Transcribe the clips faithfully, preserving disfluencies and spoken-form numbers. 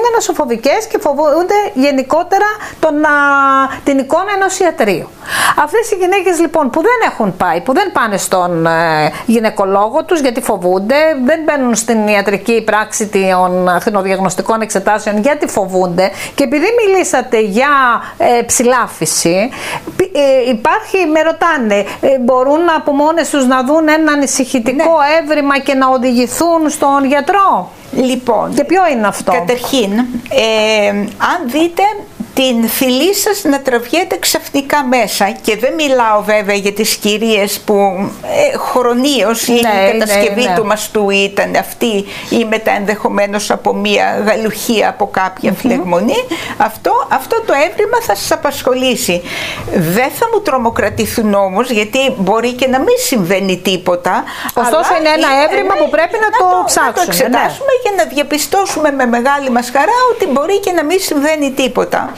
είναι νοσοφοβικές και φοβούνται γενικότερα τον, α, την εικόνα ενός ιατρείου. Αυτές οι γυναίκες λοιπόν που δεν έχουν πάει, που δεν πάνε στον ε, γυναικολόγο τους γιατί φοβούνται, δεν μπαίνουν στην ιατρική πράξη των ακτινοδιαγνωστικών εξετάσεων γιατί φοβούνται, και επειδή μιλήσατε για ε, ψηλάφιση, ε, υπάρχει, με ρωτάνε, ε, μπορούν από μόνες τους να δουν ένα ανησυχητικό ναι. έβριμα και να οδηγηθούν στον γιατρό? Λοιπόν, και ποιο είναι αυτό? Καταρχήν, ε, αν δείτε την φυλή σας να τραβιέται ξαφνικά μέσα, και δεν μιλάω βέβαια για τις κυρίες που ε, χρονίως ναι, η κατασκευή ναι, ναι. του μαστού ήταν αυτή, ή μετά ενδεχομένως από μία γαλουχία από κάποια mm-hmm. φλεγμονή, αυτό, αυτό το έβριμα θα σας απασχολήσει. Δεν θα μου τρομοκρατηθούν όμως, γιατί μπορεί και να μην συμβαίνει τίποτα. Ωστόσο είναι ένα έβριμα ναι, που πρέπει να, να το, το ψάξουμε. Να το εξετάσουμε ναι. για να διαπιστώσουμε με μεγάλη μας χαρά ότι μπορεί και να μην συμβαίνει τίποτα.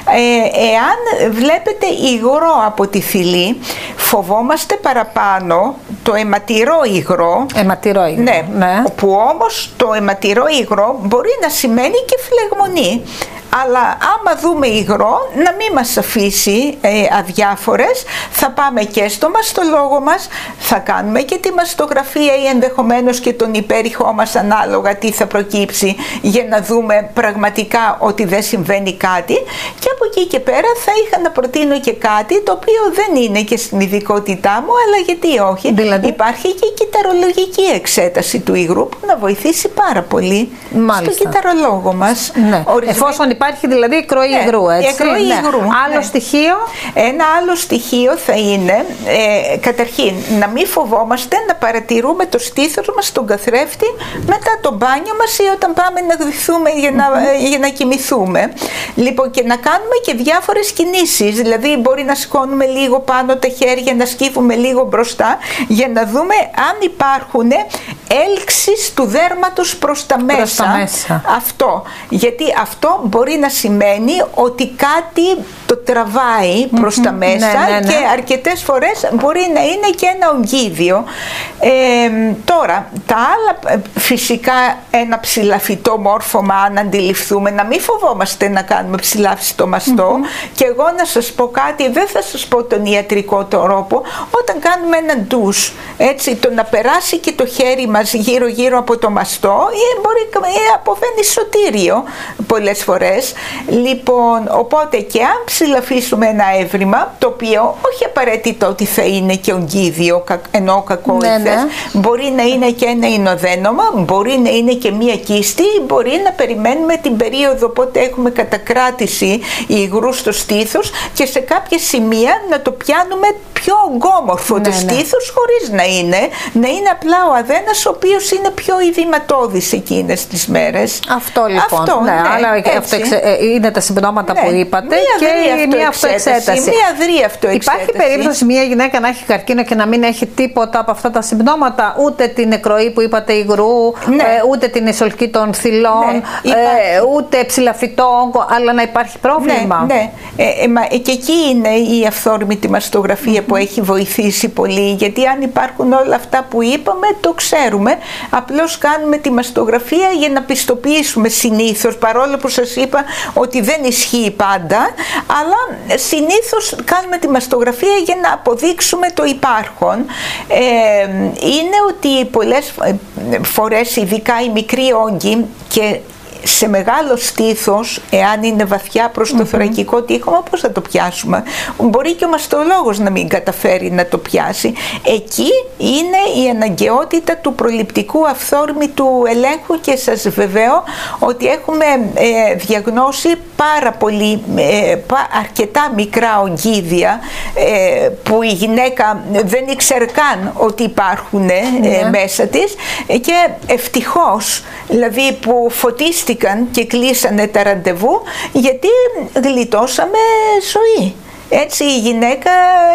Ε, εάν βλέπετε υγρό από τη φυλή, φοβόμαστε παραπάνω το αιματηρό υγρό. Αιματηρό υγρό. Ναι, ναι. Που όμως το αιματηρό υγρό μπορεί να σημαίνει και φλεγμονή. Αλλά άμα δούμε υγρό, να μην μας αφήσει ε, αδιάφορες, θα πάμε και στο μαστολόγο μας, θα κάνουμε και τη μαστογραφία ή ενδεχομένως και τον υπέρηχό μας ανάλογα τι θα προκύψει, για να δούμε πραγματικά ότι δεν συμβαίνει κάτι, και από εκεί και πέρα θα είχα να προτείνω και κάτι το οποίο δεν είναι και στην ειδικότητά μου, αλλά γιατί όχι. Δηλαδή? Υπάρχει και η κυταρολογική εξέταση του υγρού που να βοηθήσει πάρα πολύ. Μάλιστα. Στον κυταρολόγο μας. Ναι. Εφόσον υπάρχει δηλαδή εκροή ναι, υγρού, έτσι. Εκροή ναι. υγρού. Άλλο ναι. στοιχείο. Ένα άλλο στοιχείο θα είναι, ε, καταρχήν, να μην φοβόμαστε να παρατηρούμε το στήθος μας στον καθρέφτη μετά το μπάνιο μας ή όταν πάμε να γδυθούμε για να, mm-hmm. ε, για να κοιμηθούμε. Λοιπόν, και να κάνουμε και διάφορες κινήσεις. Δηλαδή, μπορεί να σηκώνουμε λίγο πάνω τα χέρια, να σκύβουμε λίγο μπροστά, για να δούμε αν υπάρχουν έλξεις του δέρματος προς τα μέσα. Προς τα μέσα. Αυτό. Γιατί αυτό μπορεί να σημαίνει ότι κάτι το τραβάει προς mm-hmm. τα μέσα ναι, ναι, ναι. και αρκετές φορές μπορεί να είναι και ένα ογκίδιο. Ε, τώρα, τα άλλα, φυσικά ένα ψηλαφιτό μόρφωμα, αν αντιληφθούμε, να μην φοβόμαστε να κάνουμε ψηλάφιση το μαστό. Mm-hmm. Και εγώ να σας πω κάτι, δεν θα σας πω τον ιατρικό τρόπο, όταν κάνουμε ένα ντους, έτσι, το να περάσει και το χέρι μας γύρω γύρω από το μαστό, ή μπορεί ή αποβαίνει σωτήριο πολλές φορές. Λοιπόν, οπότε και αν ψηλαφίσουμε ένα έβριμα, το οποίο όχι απαραίτητο ότι θα είναι και ογκίδιο, ενώ κακόηθες, ναι, ναι. μπορεί να είναι και ένα ινοδένομα, μπορεί να είναι και μία κίστη, μπορεί να περιμένουμε την περίοδο πότε έχουμε κατακράτηση υγρού στο στήθος και σε κάποια σημεία να το πιάνουμε πιο ογκόμορφο ναι, το στήθος, ναι. χωρίς να είναι, να είναι απλά ο αδένας ο οποίος είναι πιο ειδηματώδης εκείνες τις μέρες. Αυτό λοιπόν, αυτό, ναι, ναι, αλλά αυτό είναι τα συμπτώματα ναι, που είπατε μία και μία αυτοεξέταση. Μία αδρή αυτοεξέταση. Υπάρχει περίπτωση μία γυναίκα να έχει καρκίνο και να μην έχει τίποτα από αυτά τα συμπτώματα, ούτε την εκροή που είπατε υγρού, ναι. ε, ούτε την εισολκή των θυλών, ναι, ε, ούτε ψηλαφιτό όγκο, αλλά να υπάρχει πρόβλημα. Ναι, ναι. Ε, ε, μα, ε, και εκεί είναι η αυθόρμητη μαστογραφία mm-hmm. που έχει βοηθήσει πολύ, γιατί αν υπάρχουν όλα αυτά που είπαμε, το ξέρουμε, απλώς κάνουμε τη μαστογραφία για να πιστοποιήσουμε συνήθως, παρόλο που σας είπα ότι δεν ισχύει πάντα, αλλά συνήθως κάνουμε τη μαστογραφία για να αποδείξουμε το υπάρχον. Ε, είναι ότι πολλές φορές, ειδικά οι μικροί όγκοι και σε μεγάλο στήθος, εάν είναι βαθιά προς το mm-hmm. θωρακικό τείχομα, πώς θα το πιάσουμε? Μπορεί και ο μαστολόγος να μην καταφέρει να το πιάσει. Εκεί είναι η αναγκαιότητα του προληπτικού αυθόρμητου ελέγχου, και σας βεβαιώ ότι έχουμε ε, διαγνώσει πάρα πολύ, ε, πα, αρκετά μικρά ογκίδια ε, που η γυναίκα δεν ήξερε καν ότι υπάρχουν ε, mm-hmm. μέσα της, και ευτυχώς, δηλαδή, που φωτίστηκε και κλείσανε τα ραντεβού, γιατί γλιτώσαμε ζωή. Έτσι η γυναίκα,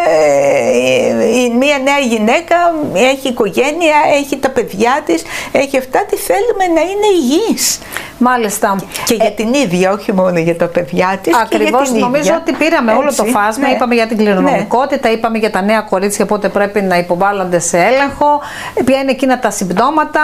η μία νέα γυναίκα έχει οικογένεια, έχει τα παιδιά της, έχει αυτά, τη θέλουμε να είναι υγιής. Μάλιστα. Και για την ίδια, όχι μόνο για τα παιδιά της. Ακριβώς, νομίζω ίδια. Ότι πήραμε Έτσι, όλο το φάσμα. Ναι. Είπαμε για την κληρονομικότητα, ναι. είπαμε για τα νέα κορίτσια, πότε πρέπει να υποβάλλονται σε έλεγχο, ποια είναι εκείνα τα συμπτώματα,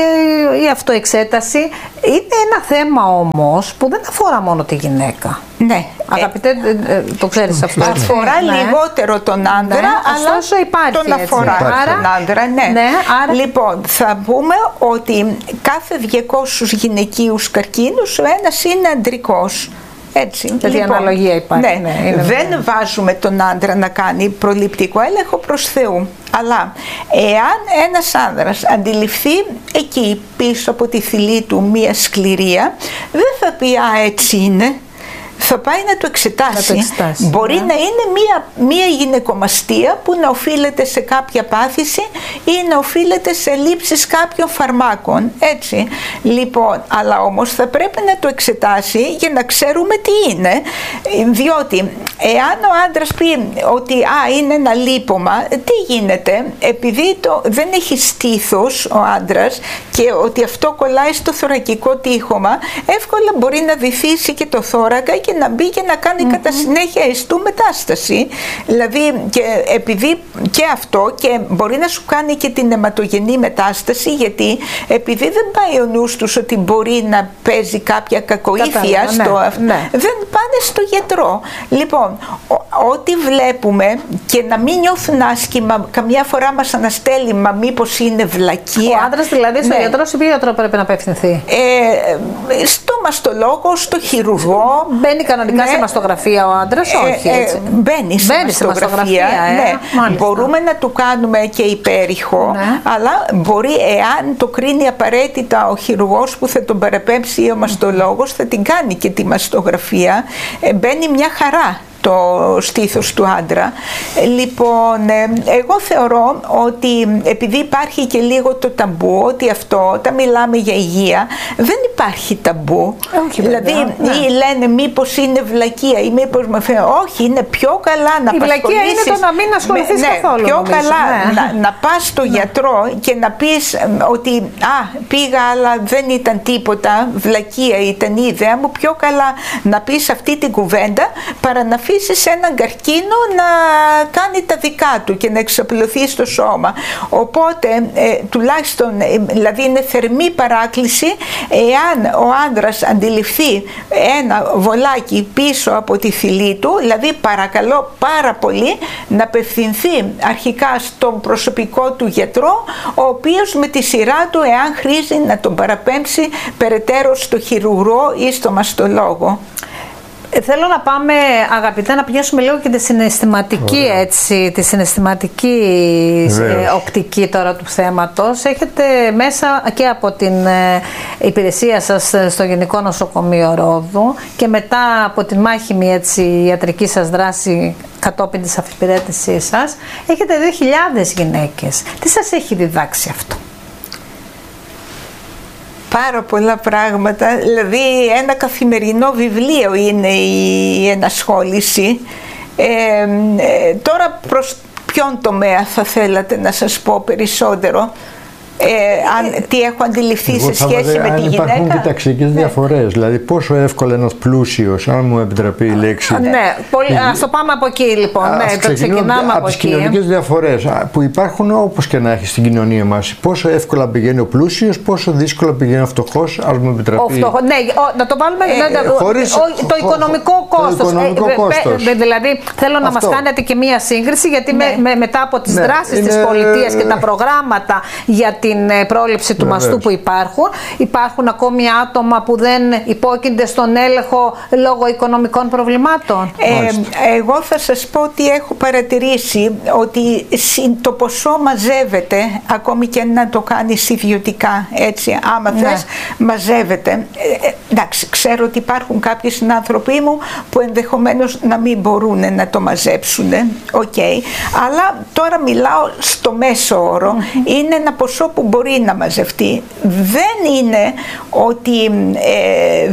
η αυτοεξέταση. Είναι ένα θέμα όμως που δεν αφορά μόνο τη γυναίκα. Ναι. Αγαπητέ, ε, το ξέρεις αυτό. Αφορά ναι. λιγότερο τον άντρα, ναι. αλλά ωστόσο υπάρχει, τον αφορά άρα, τον άντρα. Ναι. Ναι, άρα... Λοιπόν, θα πούμε ότι κάθε διακόσιους γυναικείους καρκίνους ο ένας είναι αντρικός. Έτσι. Δηλαδή λοιπόν, αναλογία υπάρχει. Ναι, ναι, είναι δεν είναι. Βάζουμε τον άντρα να κάνει προληπτικό έλεγχο προς Θεού. Αλλά εάν ένας άνδρας αντιληφθεί εκεί πίσω από τη θηλή του μία σκληρία, δεν θα πει «Α, έτσι είναι». Θα πάει να το εξετάσει. Να το εξετάσει Μπορεί ναι. να είναι μία, μία γυναικομαστία που να οφείλεται σε κάποια πάθηση ή να οφείλεται σε λήψεις κάποιων φαρμάκων. Έτσι. Λοιπόν, αλλά όμως θα πρέπει να το εξετάσει για να ξέρουμε τι είναι. Διότι εάν ο άντρας πει ότι α, είναι ένα λίπωμα, τι γίνεται? Επειδή το, δεν έχει στήθος ο άντρας και ότι αυτό κολλάει στο θωρακικό τείχομα, εύκολα μπορεί να βυθίσει και το θώρακα και να μπει και να κάνει mm-hmm. κατά συνέχεια ιστού μετάσταση. Δηλαδή, και επειδή και αυτό, και μπορεί να σου κάνει και την αιματογενή μετάσταση, γιατί επειδή δεν πάει ο νους τους ότι μπορεί να παίζει κάποια κακοήθεια, Κατάλαβα, στο, ναι, ναι. δεν πάνε στο γιατρό. Λοιπόν, ό,τι βλέπουμε και να μην νιώθουν άσχημα, καμιά φορά μας αναστέλει, μα μήπως είναι βλακεία. Ο άντρας δηλαδή στο ναι. γιατρό, σε ποιο γιατρό πρέπει να απευθυνθεί? Ε, στο μαστολόγο, στο χειρουργό. Μπαίνει κανονικά ναι. σε μαστογραφία ο άντρας, όχι έτσι? Ε, μπαίνει σε μπαίνει μαστογραφία, σε μαστογραφία ε, ναι. Μπορούμε να του κάνουμε και υπέρηχο, ναι. αλλά μπορεί, εάν το κρίνει απαραίτητα ο χειρουργός που θα τον παραπέμψει ή ο μαστολόγος, θα την κάνει και τη μαστογραφία. Ε, μπαίνει μια χαρά το στήθος του άντρα. Λοιπόν, εγώ θεωρώ ότι επειδή υπάρχει και λίγο το ταμπού, ότι αυτό, όταν μιλάμε για υγεία, δεν υπάρχει ταμπού. Όχι, δηλαδή, ναι. ή λένε μήπως είναι βλακεία ή μήπως με φαίνεται. Όχι, είναι πιο καλά να η απασχολήσεις. Η βλακεία είναι το να μην ασχοληθείς ναι, καθόλου. Πιο νομίζω, καλά ναι. να, να πας στο ναι. γιατρό και να πεις ότι α, πήγα αλλά δεν ήταν τίποτα, βλακεία ήταν η ιδέα μου. Πιο καλά να πεις αυτή την κουβέντα παρά να αφήσεις έναν καρκίνο να κάνει τα δικά του και να εξαπλωθεί στο σώμα. Οπότε ε, τουλάχιστον ε, δηλαδή είναι θερμή παράκληση, εάν ο άντρας αντιληφθεί ένα βολάκι πίσω από τη θηλή του, δηλαδή παρακαλώ πάρα πολύ να απευθυνθεί αρχικά στον προσωπικό του γιατρό, ο οποίος με τη σειρά του, εάν χρήζει, να τον παραπέμψει περαιτέρω στο χειρουργό ή στο μαστολόγο. Θέλω να πάμε, αγαπητέ, να πιάσουμε λίγο και τη συναισθηματική, έτσι, τη συναισθηματική ε, οπτική τώρα του θέματος. Έχετε μέσα και από την ε, υπηρεσία σας στο Γενικό Νοσοκομείο Ρόδου και μετά από την μάχημη, έτσι, ιατρική σας δράση κατόπιν της αφιπηρέτησής σας, έχετε δύο χιλιάδες γυναίκες. Τι σας έχει διδάξει αυτό? Πάρα πολλά πράγματα, δηλαδή ένα καθημερινό βιβλίο είναι η ενασχόληση. Ε, ε, τώρα προς ποιον τομέα θα θέλατε να σας πω περισσότερο? Ε, αν, τι έχω αντιληφθεί εγώ σε σχέση με τη γυναίκα. Υπάρχουν και ταξικές ναι. διαφορές, δηλαδή πόσο εύκολα ένας πλούσιος, αν μου επιτραπεί η λέξη. Ναι, πολύ, ας το πάμε από εκεί λοιπόν. Α, ναι, το ξεκινάμε από, από τις κοινωνικές διαφορές που υπάρχουν όπως και να έχει στην κοινωνία μας. Πόσο εύκολα πηγαίνει ο πλούσιος, πόσο δύσκολα πηγαίνει ο φτωχός, αν μου επιτραπεί. Ο φτωχός, ναι, ο, να το βάλουμε. Ε, ναι, χωρίς, ο, το χω, οικονομικό κόστος. Το οικονομικό ε, κόστος. Ε, δηλαδή θέλω να αυτό. Μας κάνετε και μία σύγκριση, γιατί ναι. με, με, μετά από τις ναι. δράσεις είναι... της πολιτείας και τα προγράμματα για την πρόληψη του μαστού που υπάρχουν. Υπάρχουν ακόμη άτομα που δεν υπόκεινται στον έλεγχο λόγω οικονομικών προβλημάτων. Ε, εγώ θα σας πω ότι έχω παρατηρήσει ότι το ποσό μαζεύεται, ακόμη και να το κάνεις ιδιωτικά, έτσι, άμα ναι. θες, μαζεύεται. Ε, εντάξει, ξέρω ότι υπάρχουν κάποιοι συνάνθρωποι μου που ενδεχομένως να μην μπορούν να το μαζέψουν, okay. Αλλά τώρα μιλάω στο μέσο όρο. Mm-hmm. Είναι ένα ποσό που μπορεί να μαζευτεί. Δεν είναι ότι ε,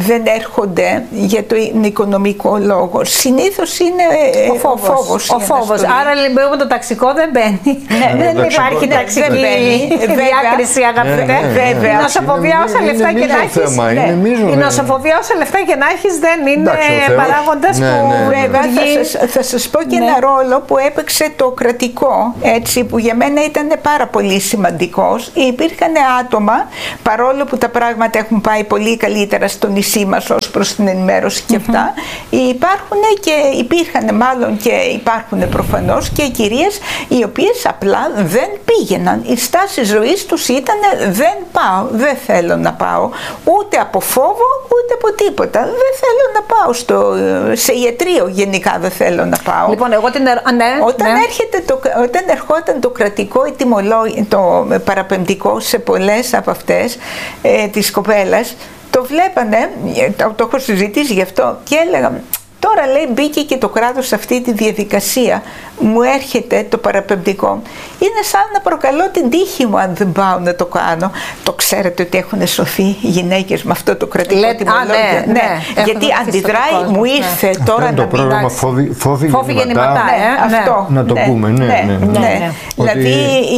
δεν έρχονται για τον οικονομικό λόγο. Συνήθως είναι ο φόβος. Ο φόβος, ο φόβος. Άρα λοιπόν το ταξικό δεν μπαίνει. Ναι, δεν υπάρχει ναι, ταξική διάκριση, αγαπητέ. Βέβαια. Η νοσοφοβία όσα λεφτά και να έχεις. Η νοσοφοβία όσα λεφτά και να έχεις δεν είναι παράγοντες που. Βέβαια, θα σας πω και ένα ρόλο που έπαιξε το κρατικό, έτσι, που για μένα ήταν πάρα πολύ σημαντικός. Υπήρχαν άτομα, παρόλο που τα πράγματα έχουν πάει πολύ καλύτερα στο νησί μας ως προς την ενημέρωση και αυτά, υπάρχουν και υπήρχαν μάλλον και υπάρχουν προφανώς και κυρίες οι οποίες απλά δεν πήγαιναν. Η στάση ζωής τους ήταν δεν πάω, δεν θέλω να πάω, ούτε από φόβο ούτε από τίποτα. Δεν θέλω να πάω στο, σε ιατρείο γενικά δεν θέλω να πάω. Λοιπόν, εγώ την ερω... ναι, όταν, ναι. έρχεται το, όταν ερχόταν το κρατικό ετοιμολόγιο, το παραπεμπτικό σε πολλές από αυτές ε, τις κοπέλες, το βλέπανε, το, το έχω συζητήσει γι' αυτό και έλεγα τώρα λέει μπήκε και το κράτος σε αυτή τη διαδικασία, μου έρχεται το παραπεμπτικό. Είναι σαν να προκαλώ την τύχη μου αν δεν πάω να το κάνω. Το ξέρετε ότι έχουν σωθεί οι γυναίκες με αυτό το κρατικό τιμολόγιο. Ναι, ναι, ναι. Γιατί αντιδράει, μου ήρθε ναι. τώρα αυτό να το πρόγραμμα φόβη, φόβη, φόβη γεννηματά. γεννηματά Ναι, αυτό. Να το ναι, πούμε, ναι. ναι, ναι, ναι. ναι. ναι. Δηλαδή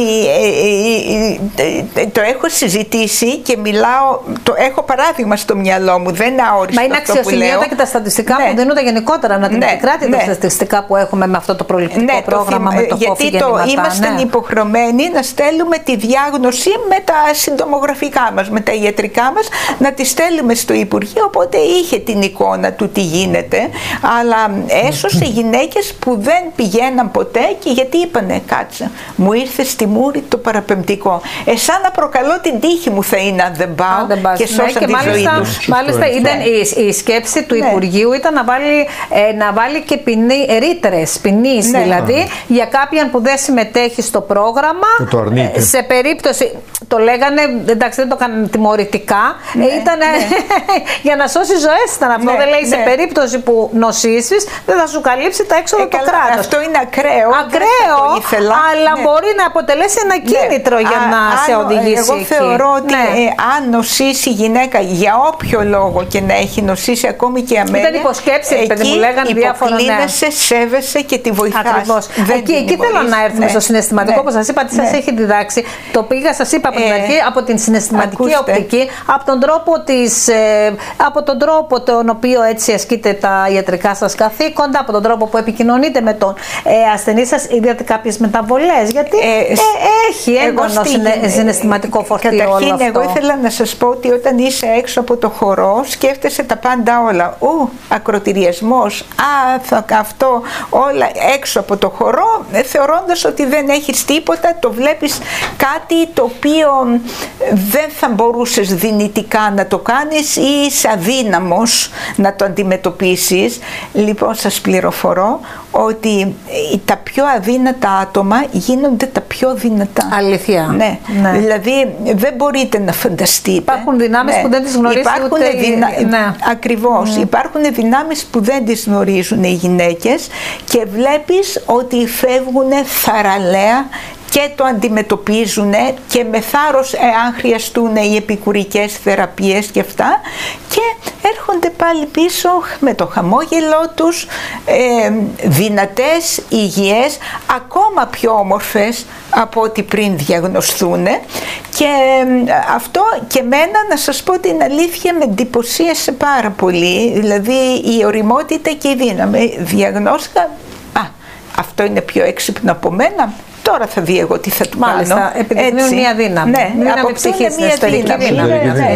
ότι... το έχω συζητήσει και μιλάω, το έχω παράδειγμα στο μυαλό μου, δεν είναι αόριστο. Μα είναι αξιοσημείωτα και τα στατιστικά ναι. που δίνονται γενικότερα, να την ναι, επικράτη ναι. τα στατιστικά που έχουμε με αυτό το προληπτικό ναι, πρόγραμμα το, με το φόβη γεννηματά. Γιατί είμαστε ναι. υποχρεωμένοι να στέλνουμε τη διάγνωση με τα συντομογραφικά μας, με τα ιατρικά μας, να τη στέλνουμε στο Υπουργείο, οπότε είχε την εικόνα του τι γίνεται, αλλά έσωσε γυναίκες που δεν πηγαίναν ποτέ και γιατί είπανε κάτσε, μου ήρθε στη μούρη το παραπεμπτικό. Ε, σαν να προκαλώ την τύχη μου θα είναι αν δεν πάω Α, δεν και σώσαν ναι, και τη μάλιστα, ζωή τους. Μάλιστα ήταν, η, η σκέψη του ναι. Υπουργείου ήταν να βάλει, ε, να βάλει και ρήτρες ποινής, ναι. δηλαδή για κάποιον που δεν συμμετέχει στο πρόγραμμα, ε, σε περίπτωση, το λέγανε, εντάξει δεν το έκαναν τιμωρητικά, ναι, ήταν ναι. για να σώσει ζωές ήταν αυτό, ναι, δεν λέει ναι. σε περίπτωση που νοσήσεις δεν θα σου καλύψει τα έξοδα ε, του κράτους. Αυτό είναι ακραίο. Ακραίο, αλλά ναι. μπορεί να αποτελέσει ένα κίνητρο ναι. για να Α, σε οδηγήσει Εγώ εκεί. θεωρώ ότι ναι. ε, αν νοσήσει η γυναίκα για όποιο λόγο και να έχει νοσήσει ακόμη και αμέλεια, ήταν υποσκέψη, παιδί μου λέγανε διάφορα. Υποκλίνεσαι, σέβεσαι και τη βοηθάς. Ακριβώς. Εκεί, εκεί θέλω να έρθουμε ναι. στο συναισθηματικό, όπως ναι. σας είπα, τι σας ναι. έχει διδάξει. Το πήγα, σας είπα από την ε, αρχή, από την συναισθηματική ακούστε. οπτική, από τον τρόπο, της, ε, από τον τρόπο τον οποίο έτσι ασκείτε τα ιατρικά σας καθήκοντα, από τον τρόπο που επικοινωνείτε με τον ε, ασθενή σας, είδατε κάποιες μεταβολές, γιατί ε, ε, έχει έντονο συναι, συναισθηματικό φορτίο καταρχήν, όλο αυτό. Εγώ ήθελα να σας πω ότι όταν είσαι έξω από το χορό, σκέφτεσαι τα πάντα όλα. Ου, ακροτηριασμός, α, θα, αυτό, όλα έξω από το χορό, θεωρώντας ότι δεν έχεις τίποτα, το βλέπεις κάτι το οποίο δεν θα μπορούσες δυνητικά να το κάνεις ή είσαι αδύναμος να το αντιμετωπίσεις. Λοιπόν, σας πληροφορώ ότι τα πιο αδύνατα άτομα γίνονται τα πιο δυνατά. Αλήθεια. Ναι. ναι. Δηλαδή δεν μπορείτε να φανταστείτε. Υπάρχουν δυνάμεις ναι. που δεν τις γνωρίζουν ούτε δυνα... ναι. Ακριβώς. Mm. Υπάρχουν δυνάμεις που δεν τις γνωρίζουν οι γυναίκες και βλέπεις ότι φεύγουν θαραλέα και το αντιμετωπίζουν και με θάρρος εάν χρειαστούν οι επικουρικές θεραπείες και αυτά και έρχονται πάλι πίσω με το χαμόγελό τους, ε, δυνατές, υγιές, ακόμα πιο όμορφες από ό,τι πριν διαγνωστούν και ε, αυτό και μένα να σας πω την αλήθεια με εντυπωσίασε πάρα πολύ, δηλαδή η οριμότητα και η δύναμη. Διαγνώστηκα, α, αυτό είναι πιο έξυπνο από μένα. Τώρα θα δει εγώ τι θα του Μάλιστα, κάνω. επιδεικνύουν μία δύναμη. Ναι, δύναμη ψυχής, μια εσωτερική δύναμη.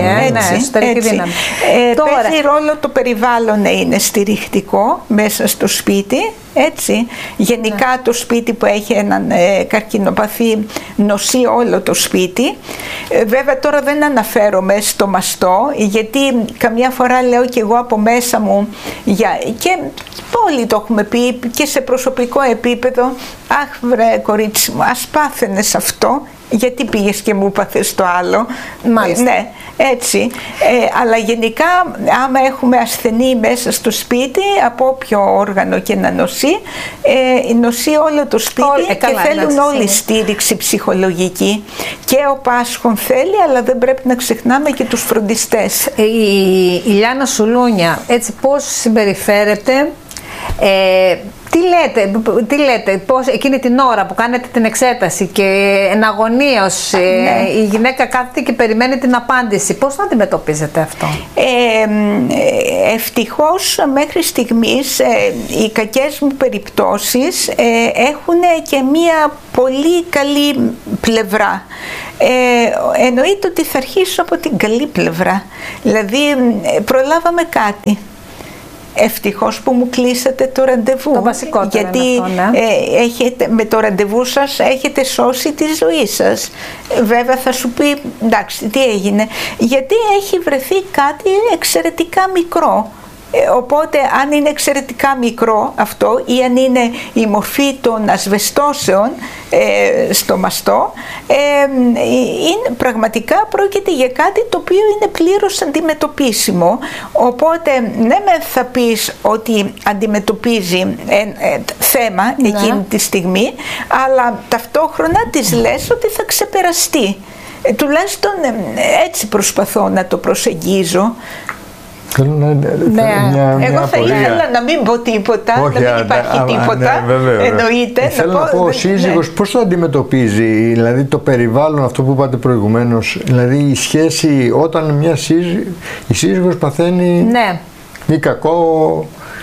Έτσι, έτσι. Ε, Τώρα. Παίζει ρόλο το περιβάλλον να είναι στηριχτικό μέσα στο σπίτι. Έτσι. Γενικά ναι. το σπίτι που έχει έναν ε, καρκινοπαθή νοσεί όλο το σπίτι. Ε, βέβαια τώρα δεν αναφέρομαι στο μαστό γιατί καμιά φορά λέω και εγώ από μέσα μου για, και όλοι το έχουμε πει και σε προσωπικό επίπεδο. Αχ βρε κορίτσι μου, ας πάθαινες αυτό, γιατί πήγες και μου πάθες το άλλο. Μάλιστα. Ναι, έτσι. Ε, αλλά γενικά άμα έχουμε ασθενή μέσα στο σπίτι, από όποιο όργανο και να νοσεί, ε, νοσεί όλο το σπίτι. Ό, ε, και καλά, θέλουν όλοι στήριξη ψυχολογική. Και ο πάσχων θέλει, αλλά δεν πρέπει να ξεχνάμε και τους φροντιστές. Η, η Λιάννα Σουλούνια, έτσι πώς συμπεριφέρεται, ε, τι λέτε, τι λέτε πώς, εκείνη την ώρα που κάνετε την εξέταση και εναγωνίως ναι. η γυναίκα κάθεται και περιμένει την απάντηση, πώς θα αντιμετωπίζετε αυτό? Ε, ευτυχώς μέχρι στιγμής ε, οι κακές μου περιπτώσεις ε, έχουν και μία πολύ καλή πλευρά. Ε, εννοείται ότι θα αρχίσω από την καλή πλευρά, δηλαδή ε, προλάβαμε κάτι. Ευτυχώς που μου κλείσατε το ραντεβού, το βασικότερο γιατί αυτό, ναι. ε, έχετε, με το ραντεβού σας έχετε σώσει τη ζωή σας. Ε, βέβαια θα σου πει, εντάξει, τι έγινε, γιατί έχει βρεθεί κάτι εξαιρετικά μικρό. Ε, οπότε αν είναι εξαιρετικά μικρό αυτό ή αν είναι η μορφή των ασβεστώσεων ε, στο μαστό, ε, είναι, πραγματικά πρόκειται για κάτι το οποίο είναι πλήρως αντιμετωπίσιμο. Οπότε ναι με θα πεις ότι αντιμετωπίζει ε, ε, θέμα ναι. εκείνη τη στιγμή, αλλά ταυτόχρονα της λες ότι θα ξεπεραστεί. Ε, τουλάχιστον ε, έτσι προσπαθώ να το προσεγγίζω. Θέλω να, ναι. μια, μια Εγώ θα απορία. ήθελα να μην πω τίποτα, όχι, να μην υπάρχει α, τίποτα, ναι, βέβαια, εννοείται. Θέλω να, να πω, πω ο σύζυγος ναι. πώς το αντιμετωπίζει, δηλαδή το περιβάλλον, αυτό που είπατε προηγουμένως, δηλαδή η σχέση όταν μια σύζυγος, η σύζυγος παθαίνει ναι. ή κακό,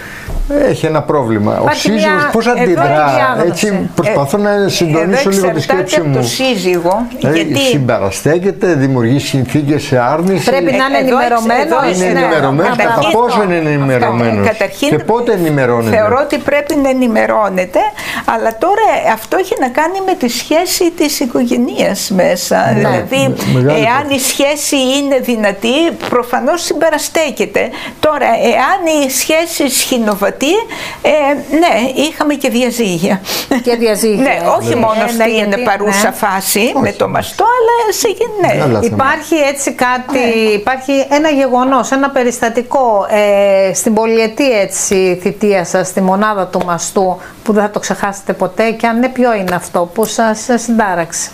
έχει ένα πρόβλημα. Ο σύζυγος πώς αντιδρά, έτσι προσπαθώ ε, να συντονίσω λίγο τη σκέψη μου. Το σύζυγο, δηλαδή, γιατί συμπαραστέκεται, δημιουργεί συνθήκες σε άρνηση. Πρέπει να είναι ενημερωμένος. Είναι ενημερωμένος, κατά πόσο είναι ενημερωμένος και πότε ενημερώνεται. Θεωρώ ότι πρέπει να ενημερώνεται, αλλά τώρα αυτό έχει να κάνει με τη σχέση της οικογενείας μέσα. Ναι. Δηλαδή, εάν η σχέση είναι δυνατή, προφανώς συμπαραστέκεται. Τώρα, εάν η σχέση σχηνοβατεί, Ε, ναι, είχαμε και διαζύγια. Και διαζύγια. Ναι, όχι ναι, μόνο ναι, στην ναι, παρούσα ναι. φάση όχι. με το μαστό, αλλά σε, ναι. Υπάρχει έτσι κάτι, ναι. υπάρχει ένα γεγονός, ένα περιστατικό ε, στην πολυετή έτσι θητεία σας, στη μονάδα του μαστού, που δεν θα το ξεχάσετε ποτέ, και αν ναι, ποιο είναι αυτό που σας συντάραξε?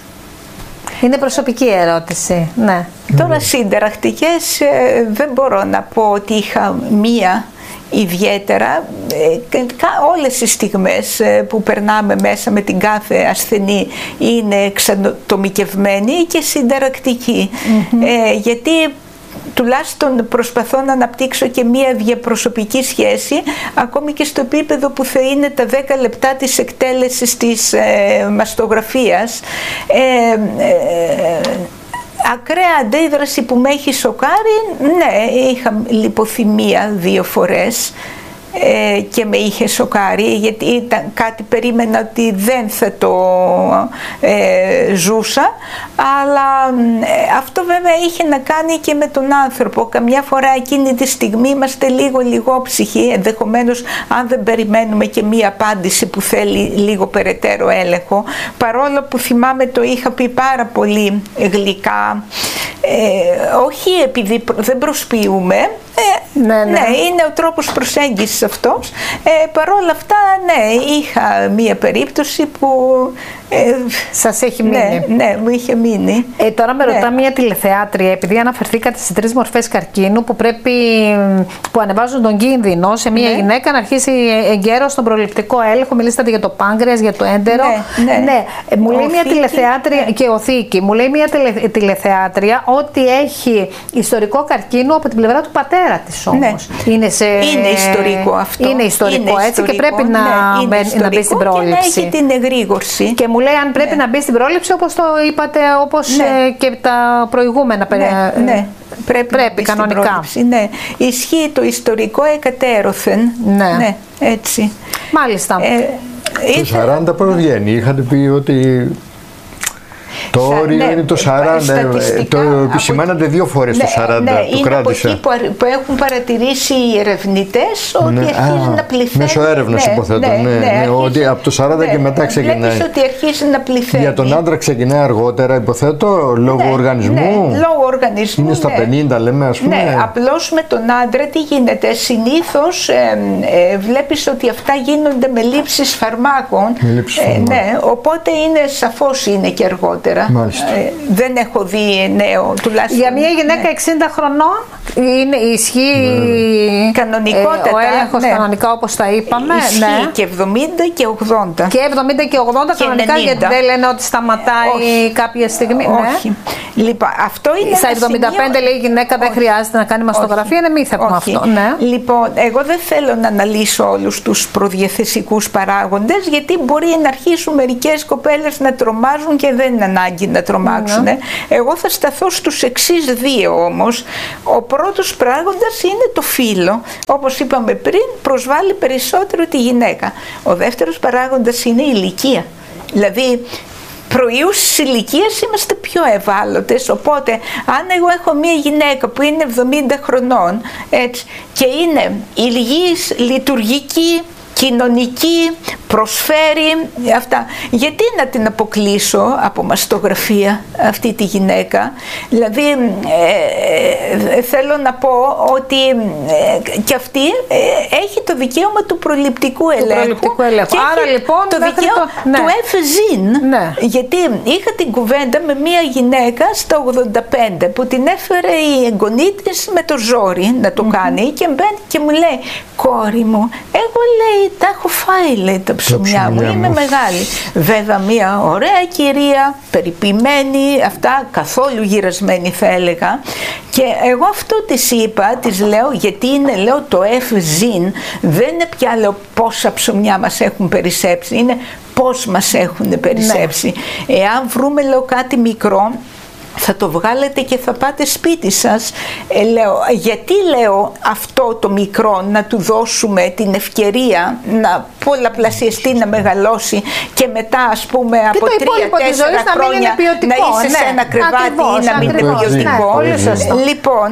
Είναι προσωπική ερώτηση, ναι. Τώρα συνταρακτικές ε, δεν μπορώ να πω ότι είχα μία ιδιαίτερα. Όλες οι στιγμές που περνάμε μέσα με την κάθε ασθενή είναι εξατομικευμένη και συνταρακτική. Mm-hmm. ε, γιατί τουλάχιστον προσπαθώ να αναπτύξω και μία διαπροσωπική σχέση, ακόμη και στο επίπεδο που θα είναι τα δέκα λεπτά της εκτέλεσης της ε, μαστογραφίας. Ε, ε, Ακραία αντίδραση που με έχει σοκάρει, ναι, είχα λιποθυμία δύο φορές ε, και με είχε σοκάρει, γιατί ήταν κάτι περίμενα ότι δεν θα το ε, ζούσα, αλλά ε, αυτό βέβαια είχε να κάνει και με τον άνθρωπο. Καμιά φορά εκείνη τη στιγμή είμαστε λίγο λιγόψυχοι, ενδεχομένως αν δεν περιμένουμε και μία απάντηση που θέλει λίγο περαιτέρω έλεγχο, παρόλο που θυμάμαι το είχα πει πάρα πολύ γλυκά, ε, όχι επειδή δεν προσποιούμε, Ε, ναι, ναι. ναι, είναι ο τρόπος προσέγγισης αυτός. Ε, παρόλα αυτά, ναι, είχα μία περίπτωση που ε, σας έχει μείνει. Ναι, ναι, μου είχε μείνει. Ε, τώρα με ναι. ρωτά μία τηλεθεάτρια, επειδή αναφερθήκατε σε τρεις μορφές καρκίνου που, πρέπει, που ανεβάζουν τον κίνδυνο σε μία ναι. γυναίκα να αρχίσει εγκαίρως στον προληπτικό έλεγχο. Μιλήσατε για το πάγκρεας, για το έντερο. Ναι, ναι. ναι. Ε, μου λέει μία τηλεθεάτρια ναι. και οθήκη. Μου λέει μία τηλε, τηλεθεάτρια ότι έχει ιστορικό καρκίνο από την πλευρά του πατέρα της όμως. Ναι. Είναι, σε... είναι ιστορικό αυτό. Είναι ιστορικό, είναι έτσι ιστορικό, και πρέπει ναι, να, μπαι, να μπει στην πρόληψη. Και να έχει την εγρήγορση. Και μου λέει αν πρέπει ναι. να μπει στην πρόληψη, όπως το είπατε, όπως ναι. ε, και τα προηγούμενα. Ναι, ε, ναι. Πρέπει, πρέπει κανονικά. Ναι. Ισχύει το ιστορικό εκατέρωθεν. Ναι. ναι. Έτσι. Μάλιστα. Ε, το σαράντα πώς βγαίνει, είχατε πει ότι... Το όριο ναι, είναι το σαράντα. Το επισημάνατε δύο φορές ναι, το σαράντα. Ναι, το είναι κράτησα. από εκεί που, που έχουν παρατηρήσει οι ερευνητές ότι ναι, αρχίζει α, να πληθαίνει. Μέσω έρευνας ναι, υποθέτω. Ναι, ναι, ναι, ναι, αρχίζει, ότι από το σαράντα ναι, και μετά ξεκινάει. Βλέπεις ότι αρχίζει να πληθαίνει. Για τον άντρα ξεκινάει αργότερα, υποθέτω, λόγω ναι, οργανισμού. Ναι, λόγω οργανισμού. Είναι στα ναι. πενήντα, λέμε, ας πούμε. Ναι, απλώς με τον άντρα τι γίνεται. Συνήθως ε, ε, βλέπεις ότι αυτά γίνονται με λήψεις φαρμάκων. Με λήψεις φαρμάκων. Ε, ναι, οπότε είναι σαφώς είναι και αργότερα. Ε, δεν έχω δει νέο τουλάχιστον. Για μια γυναίκα ναι. εξήντα χρονών είναι, ισχύει ναι. κανονικότατα. Ε, ο έλεγχος ναι. κανονικά όπως τα είπαμε. Ισχύει ναι. και εβδομήντα και ογδόντα. Και εβδομήντα και ογδόντα και κανονικά ενενήντα. Γιατί δεν λένε ότι σταματάει όχι. κάποια στιγμή. Όχι. Ναι. Λοιπόν, αυτό είναι στα εβδομήντα πέντε σημείο... λέει η γυναίκα δεν όχι. χρειάζεται να κάνει μαστογραφία. Είναι μύθευμα αυτό. Ναι. Λοιπόν, εγώ δεν θέλω να αναλύσω όλους τους προδιαθεσικούς παράγοντες, γιατί μπορεί να αρχίσουν μερικές κοπέλες να τρομάζουν και δεν είναι ανάγκη να τρομάξουν. Ναι. Εγώ θα σταθώ στους εξής δύο όμως. Ο πρώτος παράγοντας είναι το φύλο. Όπως είπαμε πριν, προσβάλλει περισσότερο τη γυναίκα. Ο δεύτερος παράγοντας είναι η ηλικία. Δηλαδή, προϊούς ηλικίας είμαστε πιο ευάλωτες, οπότε αν εγώ έχω μία γυναίκα που είναι εβδομήντα χρονών έτσι, και είναι υγιής, λειτουργική, κοινωνική, προσφέρει αυτά, γιατί να την αποκλείσω από μαστογραφία αυτή τη γυναίκα? Δηλαδή ε, ε, θέλω να πω ότι ε, και αυτή ε, έχει το δικαίωμα του προληπτικού ελέγχου, προληπτικού ελέγχου. Και άρα λοιπόν το δικαίωμα το, ναι. του εφζήν ναι. γιατί είχα την κουβέντα με μία γυναίκα στα ογδόντα πέντε που την έφερε η εγγονή της με το ζόρι να το mm-hmm. κάνει και μπαίνει και μου λέει, κόρη μου, εγώ λέει τα έχω φάει λέει τα ψωμιά μου, είμαι μεγάλη. Βέβαια μια ωραία κυρία, περιποιημένη, αυτά καθόλου γυρασμένη θα έλεγα. Και εγώ αυτό της είπα, της λέω, γιατί είναι λέω το εφζήν, δεν είναι πια λέω πόσα ψωμιά μας έχουν περισσέψει, είναι πώς μας έχουν περισσέψει. Ναι. Εάν βρούμε λέω κάτι μικρό, θα το βγάλετε και θα πάτε σπίτι σας. Ε, λέω, γιατί λέω αυτό το μικρό να του δώσουμε την ευκαιρία να πολλαπλασιαστεί, να μεγαλώσει και μετά ας πούμε και από τρία-τέσσερα χρόνια να, να είσαι ναι, σε ένα κρεβάτι ή να μην είναι ποιοτικό. Ναι, λοιπόν,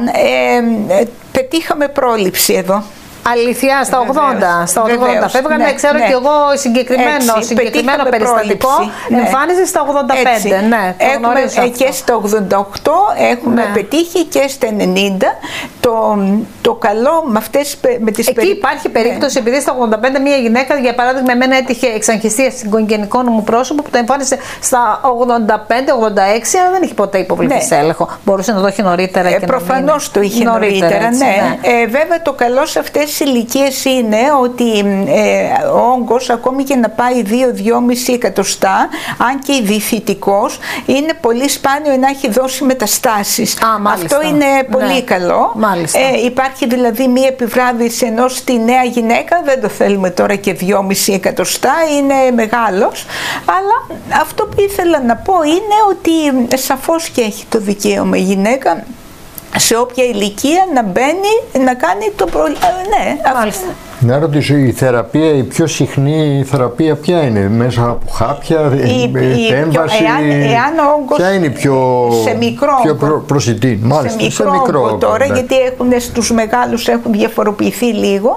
ε, ε, πετύχαμε πρόληψη εδώ. Αλήθεια, στα ογδόντα, στα ογδόντα φεύγανε, ναι, ξέρω ναι. και εγώ συγκεκριμένο, έτσι, συγκεκριμένο περιστατικό ναι. εμφάνιζε στα ογδόντα πέντε. Ναι, έχουμε και στα ογδόντα οκτώ έχουμε ναι. πετύχει και στα ενενήντα. Το, το καλό με αυτές με τις εκεί περί... υπάρχει περίπτωση, ναι. επειδή στα ογδόντα πέντε μια γυναίκα, για παράδειγμα, εμένα έτυχε εξαγχιστία συγγενικό μου πρόσωπο που το εμφάνισε στα ογδόντα πέντε ογδόντα έξι, αλλά δεν είχε ποτέ υποβληθεί ναι. σε έλεγχο. Μπορούσε να το έχει νωρίτερα ε, και προφανώς να το είχε νωρίτερα, νωρίτερα έτσι, ναι. ναι. Ε, βέβαια το καλό σε αυτές τις ηλικίες είναι ότι ε, ο όγκος ακόμη και να πάει δύο με δυόμισι εκατοστά, αν και ειδηθητικός, είναι πολύ σπάνιο να έχει δώσει μεταστάσεις. Α, αυτό είναι πολύ ναι. καλό. Ε, υπάρχει δηλαδή μία επιβράδυση, ενώ στη νέα γυναίκα δεν το θέλουμε τώρα και δυόμισι εκατοστά, είναι μεγάλος. Αλλά αυτό που ήθελα να πω είναι ότι σαφώς και έχει το δικαίωμα η γυναίκα σε όποια ηλικία να μπαίνει, να κάνει το προ... ναι, μάλιστα. Να ρωτήσω, η θεραπεία, η πιο συχνή θεραπεία ποια είναι? Μέσα από χάπια, η, επέμβαση, εάν, εάν ο όγκος ποια είναι η πιο, σε μικρό, πιο προ, προσιτή? Μάλιστα, σε μικρό, σε μικρό όγκο τώρα, ναι. γιατί έχουν στους μεγάλους έχουν διαφοροποιηθεί λίγο.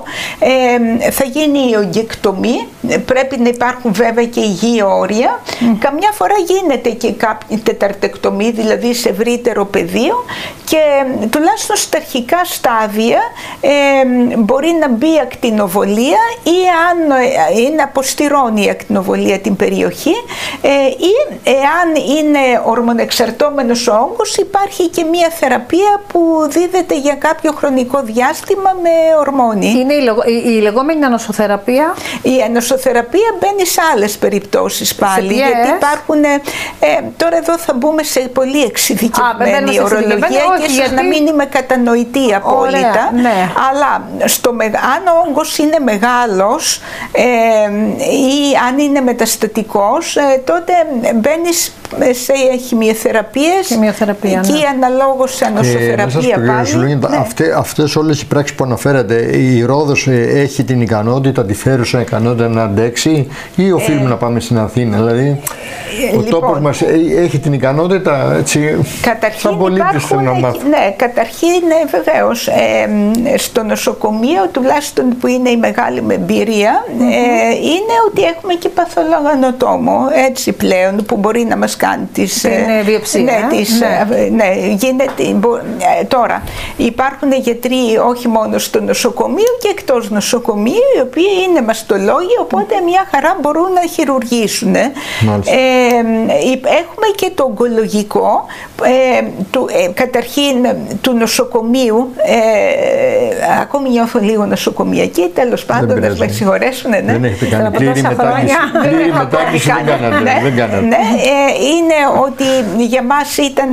Ε, θα γίνει η ογκεκτομή, πρέπει να υπάρχουν βέβαια και υγιή όρια. Mm. Καμιά φορά γίνεται και κάποια τεταρτεκτομή, δηλαδή σε ευρύτερο πεδίο, και τουλάχιστον στα αρχικά στάδια ε, μπορεί να μπει ακτινοβολία ή αν είναι αποστηρώνει η ακτινοβολία την περιοχή ε, ή εάν είναι ορμονεξαρτώμενος ο όγκος, υπάρχει και μια θεραπεία που δίδεται για κάποιο χρονικό διάστημα με ορμόνη. Είναι η, λεγο, η, η λεγόμενη ανοσοθεραπεία. Η ανοσοθεραπεία μπαίνει σε άλλες περιπτώσεις πάλι, σε γιατί υπάρχουν, ε, τώρα εδώ θα μπούμε σε πολύ εξειδικευμένη ορολογία και ίσως γιατί... να μην είμαι κατανοητή απόλυτα. Ωραία, ναι. Αλλά στο, αν ο όγκος είναι μεγάλος ε, ή αν είναι μεταστατικός, ε, τότε μπαίνεις σε χημειοθεραπείες Χημειοθεραπεία, και ναι. αναλόγως σε ανοσοθεραπεία ε, πάλι. Σου, ναι. αυτές, αυτές όλες οι πράξεις που αναφέρατε, η Ρόδος έχει την ικανότητα, τη φέρουσα ικανότητα να αντέξει ή οφείλουμε ε, να πάμε στην Αθήνα? Δηλαδή ε, ο λοιπόν, τόπος μας έχει την ικανότητα, έτσι, σαν πολίτης θέλω να μάθω. Ναι, καταρχήν βεβαίως ε, στο νοσοκομείο, τουλάχιστον που είναι η μεγάλη με εμπειρία, mm-hmm. ε, είναι ότι έχουμε και παθολογανοτόμο, έτσι πλέον, που μπορεί να μας κάνει τις... Την ε, βιοψία. Ναι, τις, ναι. Ε, ναι, γίνεται, μπο, ε, τώρα υπάρχουν γιατροί όχι μόνο στο νοσοκομείο και εκτός νοσοκομείου, οι οποίοι είναι μαστολόγοι, οπότε μια χαρά μπορούν να χειρουργήσουν. Ε, έχουμε και το ογκολογικό, ε, του, ε, καταρχήν του νοσοκομείου, ε, ακόμη νιώθω λίγο νοσοκομιακή, τέλος πάντων, να με συγχωρέσουν. Ναι. Δεν έχετε κάνει πλήρη μετάκριση, πλήρη μετάκριση δεν κάνατε. Ναι, δεν κάνατε. Ναι, ε, είναι ότι για μας ήταν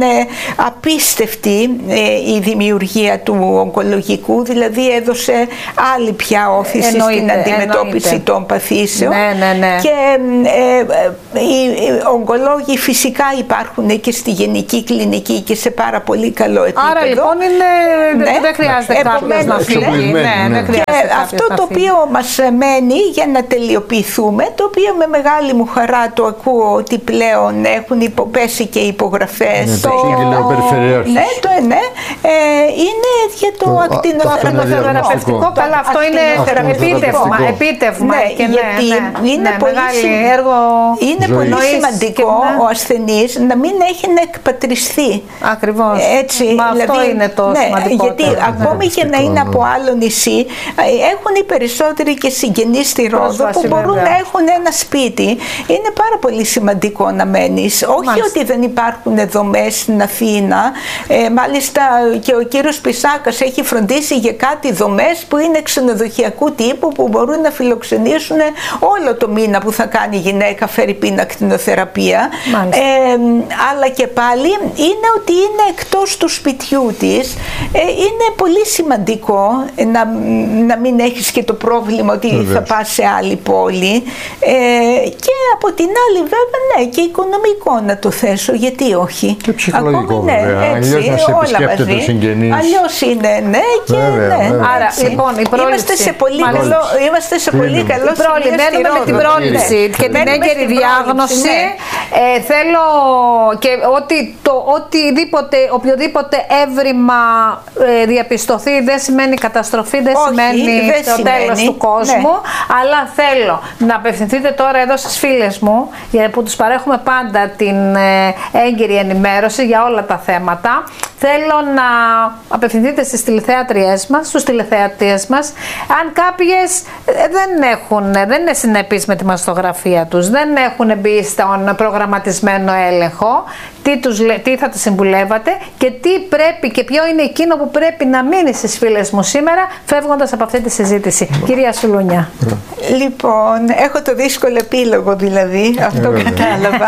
απίστευτη ε, η δημιουργία του ογκολογικού, δηλαδή έδωσε άλλη πια όθηση εννοείται, στην αντιμετώπιση εννοείται. των παθήσεων. Ναι, ναι, ναι. Και ε, ε, οι ογκολόγοι φυσικά υπάρχουν και στη γενική κλινική και σε πάρα πολύ καλό επίπεδο. Άρα λοιπόν είναι, ναι, δεν χρειάζεται ναι, κάποιος να φύγει. Ναι, ναι. Και αυτό το οποίο μας μένει για να τελειοποιηθούμε, το οποίο με μεγάλη μου χαρά το ακούω ότι πλέον έχουν υποπέσει και υπογραφές. Ναι, το σύγγελο ναι, το ναι, ε, είναι για το, το ακτινοθεραπευτικό. Καλά, αυτό είναι επίτευγμα. επίτευγμα ναι, και γιατί ναι, είναι ναι, πολύ, σημα... έργο είναι πολύ σημαντικό ο ασθενής να μην έχει να εκπατριστεί. Ακριβώς. Έτσι, Μα δηλαδή, αυτό είναι το ναι, σημαντικό. Γιατί ναι, ακόμη και να είναι από άλλο νησί, έχουν οι περισσότεροι και συγγενείς στη Ρόδο που μπορούν βέβαια. να έχουν ένα σπίτι. Είναι πάρα πολύ σημαντικό να μένεις. Όχι μάλιστα. ότι δεν υπάρχουν δομές στην Αθήνα. Ε, μάλιστα και ο κύριος Πισάκας έχει φροντίσει για κάτι δομές που είναι ξενοδοχειακού τύπου, που μπορούν να φιλοξενήσουν όλο το μήνα που θα κάνει η γυναίκα φερειπίν ακτινοθεραπεία. Ε, αλλά και πάλι είναι ότι είναι εκτός του σπιτιού της. Ε, είναι πολύ σημαντικό να, να μην έχεις και το πρόβλημα ότι Βεβαίως. θα πας σε άλλη πόλη. Ε, και από την άλλη βέβαια ναι, και οικονομικό να το θέσω, γιατί όχι. Και ψυχολογικό Ακόμη, βέβαια. Ναι, έτσι, αλλιώς να σε επισκέπτεται ο συγγενής. Αλλιώς είναι ναι και βέβαια, ναι. Βέβαια. Άρα λοιπόν η πρόληψη. Είμαστε σε πολύ καλό, είμαστε σε πολύ καλό σημείο. Μένουμε με την πρόληψη και την έγκαιρη διάγνωση. Ναι. Ε, θέλω και ότι το, οτιδήποτε, οποιοδήποτε έβριμα ε, διαπιστωθεί δεν σημαίνει καταστροφή, δεν Όχι, σημαίνει δεν το σημαίνει. τέλος του κόσμου, ναι. αλλά θέλω να απευθυνθείτε τώρα εδώ στις φίλες μου, που τους παρέχουμε πάντα την ε, έγκαιρη ενημέρωση για όλα τα θέματα. Θέλω να απευθυνθείτε στις τηλεθεάτριές μας, στους τηλεθεατές μας, αν κάποιες δεν έχουν, δεν είναι συνεπείς με τη μαστογραφία τους, δεν έχουν μπει στον προγραμματισμένο έλεγχο, τι, τους, τι θα τους συμβουλεύατε και τι πρέπει και ποιο είναι εκείνο που πρέπει να μείνει στις φίλες μου σήμερα, φεύγοντας από αυτή τη συζήτηση. Μπα. Κυρία Σουλούνια. Λοιπόν, έχω το δύσκολο επίλογο δηλαδή, αυτό ε, κατάλαβα.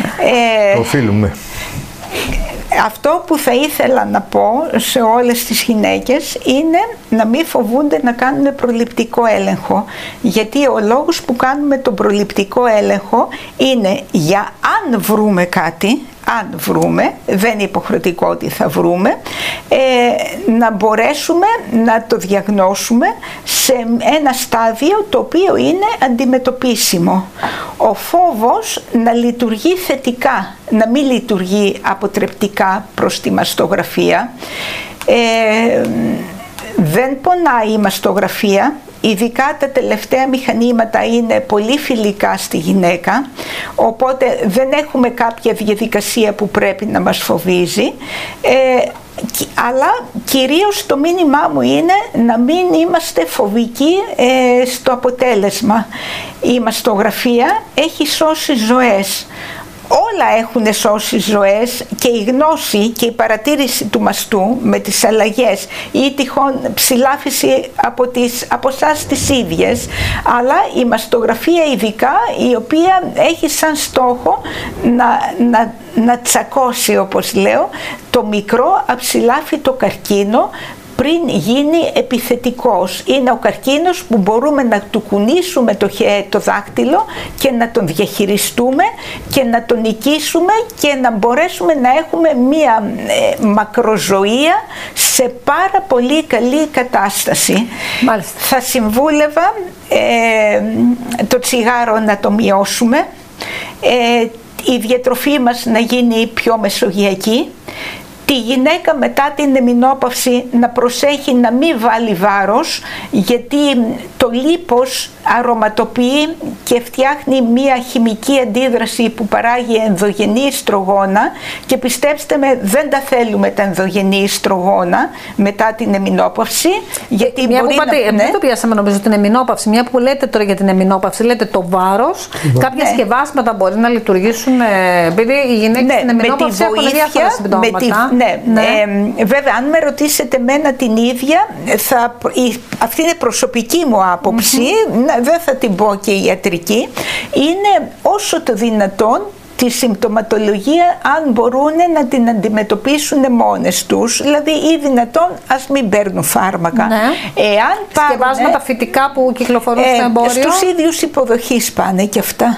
ε, Οφείλουμε. Αυτό που θα ήθελα να πω σε όλες τις γυναίκες είναι να μην φοβούνται να κάνουν προληπτικό έλεγχο, γιατί ο λόγος που κάνουμε τον προληπτικό έλεγχο είναι για αν βρούμε κάτι, αν βρούμε, δεν είναι υποχρεωτικό ότι θα βρούμε, ε, να μπορέσουμε να το διαγνώσουμε σε ένα στάδιο το οποίο είναι αντιμετωπίσιμο. Ο φόβος να λειτουργεί θετικά, να μην λειτουργεί αποτρεπτικά προς τη μαστογραφία. Ε, δεν πονάει η μαστογραφία. Ειδικά τα τελευταία μηχανήματα είναι πολύ φιλικά στη γυναίκα, οπότε δεν έχουμε κάποια διαδικασία που πρέπει να μας φοβίζει, ε, αλλά κυρίως το μήνυμά μου είναι να μην είμαστε φοβικοί ε, στο αποτέλεσμα. Η μαστογραφία έχει σώσει ζωές. Όλα έχουν σώσει ζωές και η γνώση και η παρατήρηση του μαστού με τις αλλαγές ή τυχόν ψηλάφιση από, τις, από εσάς τις ίδιες, αλλά η μαστογραφία ειδικά, η οποία έχει σαν στόχο να, να, να τσακώσει, όπως λέω, το μικρό αψηλάφιτο καρκίνο, πριν γίνει επιθετικός. Είναι ο καρκίνος που μπορούμε να του κουνήσουμε το, το δάχτυλο και να τον διαχειριστούμε και να τον νικήσουμε και να μπορέσουμε να έχουμε μία ε, μακροζωία σε πάρα πολύ καλή κατάσταση. Μάλιστα. Θα συμβούλευα ε, το τσιγάρο να το μειώσουμε, ε, η διατροφή μας να γίνει πιο μεσογειακή, τη γυναίκα μετά την εμεινόπαυση να προσέχει να μην βάλει βάρος, γιατί το λίπος αρωματοποιεί και φτιάχνει μία χημική αντίδραση που παράγει ενδογενή ιστρογόνα, και πιστέψτε με, δεν τα θέλουμε τα ενδογενή ιστρογόνα μετά την εμεινόπαυση, γιατί μια μπορεί που πάτε, να... Ναι. Δεν το πιάσαμε νομίζω την εμεινόπαυση, μια που λέτε τώρα για την εμεινόπαυση, λέτε το βάρος, ναι. κάποια ναι. σκευάσματα μπορεί να λειτουργήσουν, επειδή οι γυναίκες ναι, στην εμεινόπαυση έχουν διάφορα συμπτώματα. Ναι, ναι. Ε, βέβαια, αν με ρωτήσετε μένα την ίδια, θα, η, αυτή είναι προσωπική μου άποψη, mm-hmm. δεν θα την πω και ιατρική, είναι όσο το δυνατόν τη συμπτωματολογία, αν μπορούν να την αντιμετωπίσουν μόνες τους, δηλαδή ή δυνατόν ας μην παίρνουν φάρμακα. Ναι. Εάν σκευάζουμε τα φυτικά που κυκλοφορούν ε, στο εμπόριο. Στους ίδιους υποδοχής πάνε και αυτά.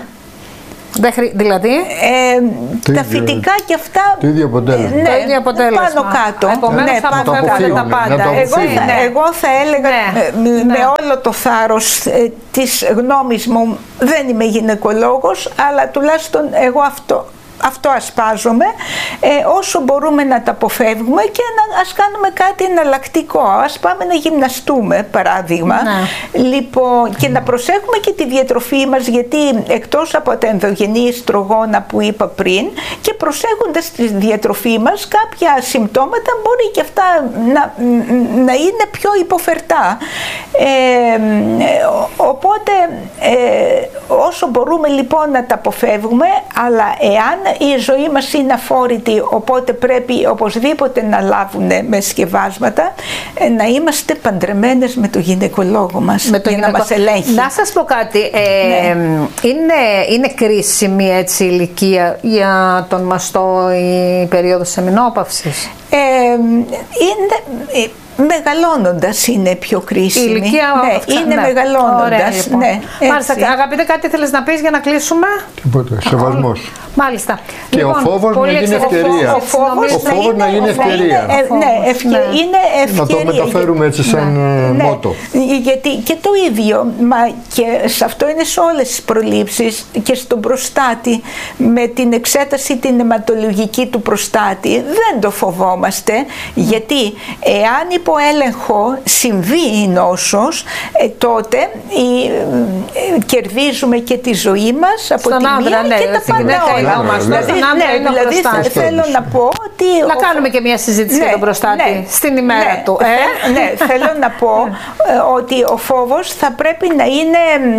Δηλαδή, ε, τα ίδιο, φυτικά και αυτά. Το ίδιο αποτέλεσμα. Ναι, το ίδιο αποτέλεσμα. Πάνω κάτω. Επομένως ναι, θα αποφεύγουν τα πάντα. Εγώ, ναι. εγώ θα έλεγα ναι. με, ναι. με όλο το θάρρος ε, της γνώμης μου, δεν είμαι γυναικολόγος, αλλά τουλάχιστον εγώ αυτό. Αυτό ασπάζομαι, ε, όσο μπορούμε να τα αποφεύγουμε και να, ας κάνουμε κάτι εναλλακτικό. Ας πάμε να γυμναστούμε, παράδειγμα. Ναι. Λοιπόν, και να προσέχουμε και τη διατροφή μας, γιατί εκτός από τα ενδογενή ιστρογόνα που είπα πριν, και προσέχοντας τη διατροφή μας, κάποια συμπτώματα μπορεί και αυτά να, να είναι πιο υποφερτά. Ε, οπότε ε, όσο μπορούμε λοιπόν να τα αποφεύγουμε, αλλά εάν η ζωή μας είναι αφόρητη, οπότε πρέπει οπωσδήποτε να λάβουν με σκευάσματα, να είμαστε παντρεμένες με τον γυναικολόγο μας, με το για γυναικο... να μας ελέγχει. Να σας πω κάτι, ε, ναι. είναι, είναι κρίσιμη έτσι η ηλικία για τον μαστό η περίοδος της εμεινόπαυσης? Ε, είναι... Μεγαλώνοντας είναι πιο κρίσιμη. Η ηλικία ναι, είναι ναι. μεγαλώνοντας. Ωραία, λοιπόν. Ναι, μάλιστα, αγαπητέ, κάτι θέλεις να πεις για να κλείσουμε? Τίποτα, σεβασμός. Μάλιστα. Και λοιπόν, ο φόβος να γίνει ευκαιρία. Ο φόβος, ο φόβος να είναι ευκαιρία. Ναι, ευκαιρία. Είναι ευκαιρία. Να το μεταφέρουμε έτσι σαν ναι. μότο. Γιατί και το ίδιο, μα και σε αυτό είναι σε όλες τις προλήψεις, και στον προστάτη, με την εξέταση την αιματολογική του προστάτη, δεν το φοβόμαστε, γιατί εάν υπό έλεγχο συμβεί η νόσος, ε, τότε η, ε, κερδίζουμε και τη ζωή μας από στον τη άντρα, μία ναι, και τα πάντα όλα. Δηλαδή, ναι, δηλαδή θα, θέλω να πω ότι... Να ο... κάνουμε και μια συζήτηση ναι, για τον προστάτη ναι, στην ημέρα ναι, του. Ε? Ναι, θέλω να πω ε, ότι ο φόβος θα πρέπει να είναι,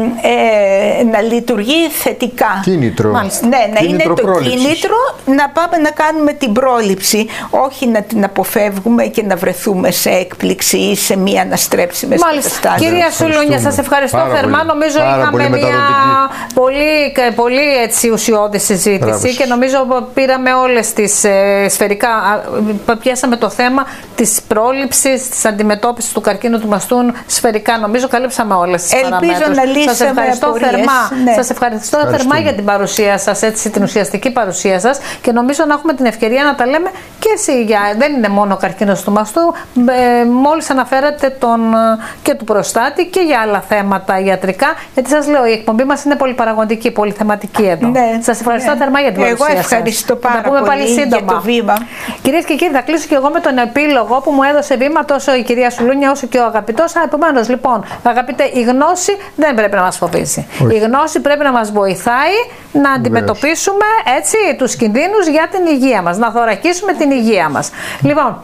ε, να λειτουργεί θετικά. Κίνητρο. Μάλιστα. Ναι, να κίνητρο είναι το πρόληψης. Κίνητρο να πάμε να κάνουμε την πρόληψη, όχι να την αποφεύγουμε και να βρεθούμε σε έκπληξη ή σε μία αναστρέψιμες καταστάσεις. Κυρία Σουλούνια, σας ευχαριστώ πάρα θερμά. Πολύ. Νομίζω πάρα είχαμε πολύ μια πολύ, πολύ έτσι, ουσιώδη συζήτηση. Μπράβος. Και νομίζω πήραμε όλες τις ε, σφαιρικά, πιάσαμε το θέμα της πρόληψης, της αντιμετώπισης του καρκίνου του μαστού σφαιρικά. Νομίζω καλύψαμε όλες τις παραμέτρους. Ελπίζω να λύσουμε σας ευχαριστώ απορίες. θερμά. Ναι. Σας ευχαριστώ θερμά για την παρουσία σας, έτσι, την ουσιαστική παρουσία σας, και νομίζω να έχουμε την ευκαιρία να τα λέμε και εσύ. Για, δεν είναι μόνο ο καρκίνος του μαστού, ε, μόλις αναφέρατε τον, και του προστάτη και για άλλα θέματα ιατρικά, γιατί σας λέω η εκπομπή μας είναι πολυπαραγωγική, πολυθεματική εδώ. Ναι, σας ευχαριστώ ναι. θερμά για την παρουσία σας. Εγώ ευχαριστώ σας. πάρα πολύ πάλι για το βήμα. Κυρίες και κύριοι, θα κλείσω και εγώ με τον επίλογο που μου έδωσε βήμα τόσο η κυρία Σουλούνια όσο και ο αγαπητός. Επομένως, λοιπόν, αγαπητέ, η γνώση δεν πρέπει να μας φοβήσει. Όχι. Η γνώση πρέπει να μας βοηθάει να αντιμετωπίσουμε έτσι τους κινδύνους για την υγεία μας, να θωρακίσουμε την υγεία μας. Λοιπόν,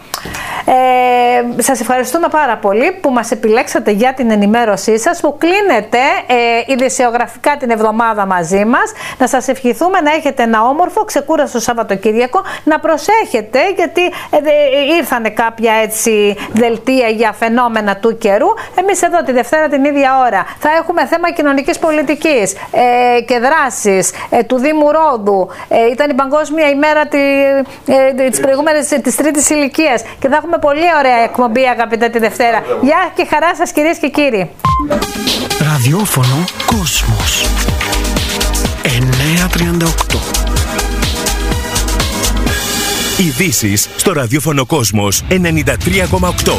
ε, σας ευχαριστούμε πάρα πολύ που μας επιλέξατε για την ενημέρωσή σας, που κλείνετε ε, ειδησιογραφικά την εβδομάδα μαζί μας. Να σας ευχηθούμε να έχετε ένα όμορφο, ξεκούραστο Σαββατοκύριακο, να προσέχετε, γιατί ε, ε, ήρθανε κάποια έτσι δελτία για φαινόμενα του καιρού. Εμείς εδώ τη Δευτέρα την ίδια ώρα θα έχουμε θέμα κοινωνικής πολιτικής ε, και δράσης ε, του Δήμου Ρόδου. Ε, ήταν η Παγκόσμια ημέρα τη, ε, της προηγούμενης, της τρίτης ηλικίας, και θα έχουμε έχουμε πολύ ωραία εκπομπή, αγαπητέ, τη Δευτέρα. Γεια και χαρά σας, κυρίες και κύριοι. Ραδιόφωνο Κόσμος εννιακόσια τριάντα οκτώ. Ειδήσεις στο ραδιόφωνο Κόσμος ενενήντα τρία κόμμα οκτώ.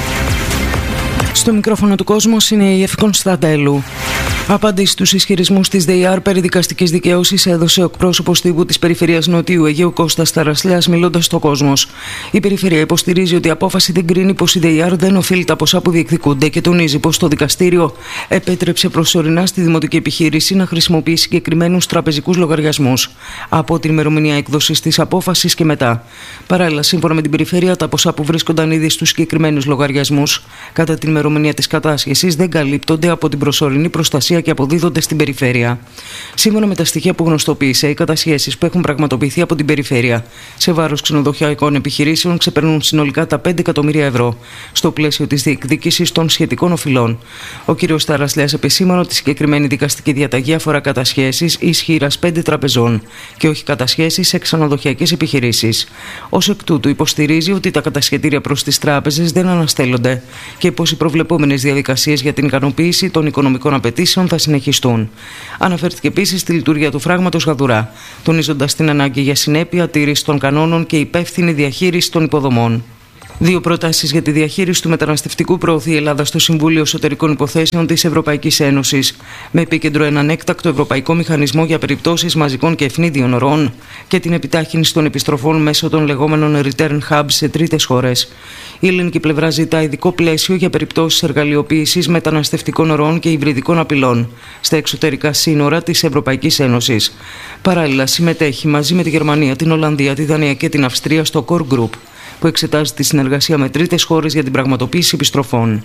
Στο μικρόφωνο του Κόσμος είναι η Εφη Κωνσταντέλου. Απάντηση στους ισχυρισμούς της ΔΕΙΑΡ περί δικαστικής δικαίωσης έδωσε ο εκπρόσωπος τύπου της Περιφερειάς Νοτιού Αιγαίου Κώστας Ταρασλέας, μιλώντας στο Κόσμος. Η Περιφερεια υποστηρίζει ότι η απόφαση δεν κρίνει πως η ΔΕΙΑΡ δεν οφείλει τα ποσά που διεκδικούνται και τονίζει πως το δικαστήριο επέτρεψε προσωρινά στη δημοτική επιχείρηση να χρησιμοποιεί συγκεκριμένους τραπεζικούς λογαριασμούς από την ημερομηνία έκδοσης της απόφασης και μετά. Παράλληλα, σύμφωνα με την Περιφέρεια, τα ποσά που βρίσκονταν ήδη στους συγκεκριμένους λογαριασμούς κατά την ημερομηνία της κατάσχεσης δεν καλύπτονται από την προσωρινή προστασία και αποδίδονται στην Περιφέρεια. Σύμφωνα με τα στοιχεία που γνωστοποίησε, οι κατασχέσεις που έχουν πραγματοποιηθεί από την Περιφέρεια σε βάρος ξενοδοχειακών επιχειρήσεων ξεπερνούν συνολικά τα πέντε εκατομμύρια ευρώ στο πλαίσιο της διεκδίκησης των σχετικών οφειλών. Ο κ. Ταρασλέας επεσήμανε ότι η συγκεκριμένη δικαστική διαταγή αφορά κατασχέσεις ισχύρας πέντε τραπεζών και όχι κατασχέσεις σε ξενοδοχειακές επιχειρήσεις. Ως εκ τούτου, υποστηρίζει ότι τα κατασχετήρια προς τις τράπεζες δεν αναστέλλονται και πως οι προβλεπόμενες διαδικασίες για την ικανοποίηση των οικονομικών απαιτήσεων θα συνεχιστούν. Αναφέρθηκε επίσης στη λειτουργία του φράγματος Γαδουρά, τονίζοντας την ανάγκη για συνέπεια, τήρηση των κανόνων και υπεύθυνη διαχείριση των υποδομών. Δύο προτάσεις για τη διαχείριση του μεταναστευτικού προωθεί η Ελλάδα στο Συμβούλιο Εσωτερικών Υποθέσεων της Ευρωπαϊκής Ένωσης, με επίκεντρο έναν έκτακτο ευρωπαϊκό μηχανισμό για περιπτώσεις μαζικών και ευνίδιων ροών και την επιτάχυνση των επιστροφών μέσω των λεγόμενων return hubs σε τρίτες χώρες. Η ελληνική πλευρά ζητά ειδικό πλαίσιο για περιπτώσεις εργαλειοποίησης μεταναστευτικών ροών και υβριδικών απειλών στα εξωτερικά σύνορα της Ευρωπαϊκής Ένωσης. Παράλληλα, συμμετέχει μαζί με τη Γερμανία, την Ολλανδία, τη Δανία και την Αυστρία στο Core Group, που εξετάζει τη συνεργασία με τρίτες χώρες για την πραγματοποίηση επιστροφών.